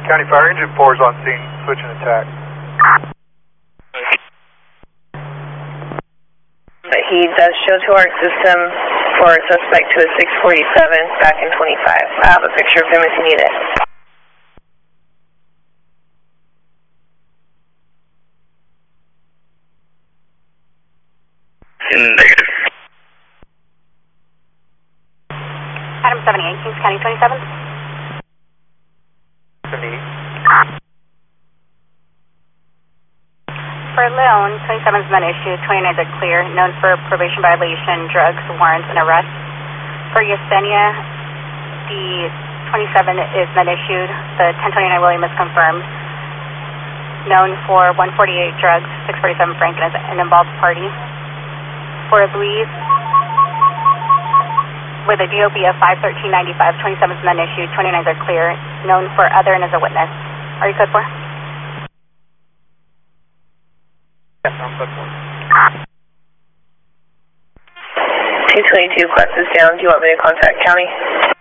County Fire Engine 4 is on scene, switching attack. He does show to our system for a suspect to a 647 back in 25. I have a picture of him if you need it. Negative. Adam 78, Kings County 27. 78. For Leon, 27 is been issued, 29 are clear, known for probation violation, drugs, warrants, and arrests. For Yesenia, the 27 is been issued, the 1029 William is confirmed, known for 148 drugs, 647 Frank, and is an involved party. For Louise, with a DOB of 51395, 27 is been issued, 29 are clear, known for other and as a witness. Are you code 4? Yes, I'm code 4. 222 Quest is down. Do you want me to contact county?